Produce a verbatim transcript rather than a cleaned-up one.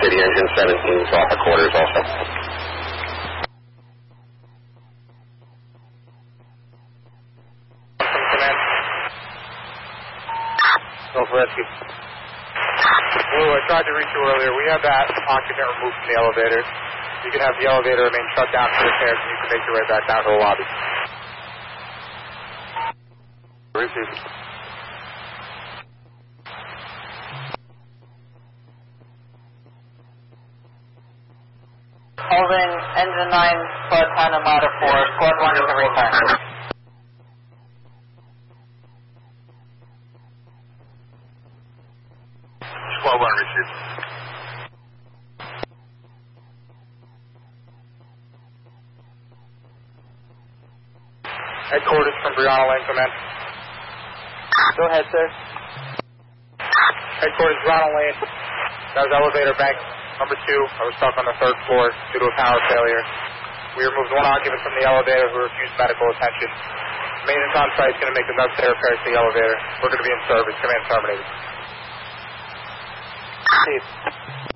City Engine seventeen is off at quarters also. Command. Go for rescue. Blue, I tried to reach you earlier. We have that occupant removed from the elevator. You can have the elevator remain shut down for repairs and you can make your way back down to the lobby. Received. Holding engine nine, squad one and ladder four, squad one is a return. Squad one received. Headquarters from Brianna Lane, command. Go ahead, sir. Headquarters, Brianna Lane. That was elevator bank number two. I was stuck on the third floor due to a power failure. We removed one occupant from the elevator who refused medical attention. Maintenance on site is going to make the necessary repairs to the elevator. We're going to be in service. Command terminated. Chief.